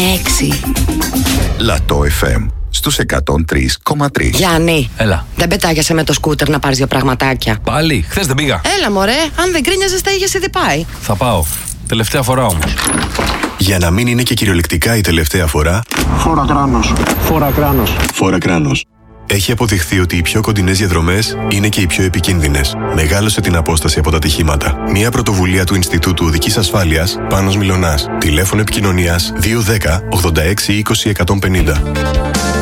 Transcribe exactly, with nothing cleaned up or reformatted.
έξι. Λατό εφ εμ στους εκατόν τρία κόμμα τρία. Γιάννη, Έλα. δεν πετάγεσαι με το σκούτερ να πάρεις δύο πραγματάκια? Πάλι, χθες δεν πήγα. Έλα μωρέ, αν δεν κρίνιαζες τα είχες ήδη πάει. Θα πάω. Τελευταία φορά όμως. Για να μην είναι και κυριολεκτικά η τελευταία φορά, Φόρα κράνος. Φόρα κράνος. φόρα κράνος. Έχει αποδειχθεί ότι οι πιο κοντινές διαδρομές είναι και οι πιο επικίνδυνες. Μεγάλωσε την απόσταση από τα ατυχήματα. Μια πρωτοβουλία του Ινστιτούτου Οδικής Ασφάλειας, Πάνος Μιλωνάς. Τηλέφωνο επικοινωνίας δύο ένα μηδέν ογδόντα έξι είκοσι εκατόν πενήντα.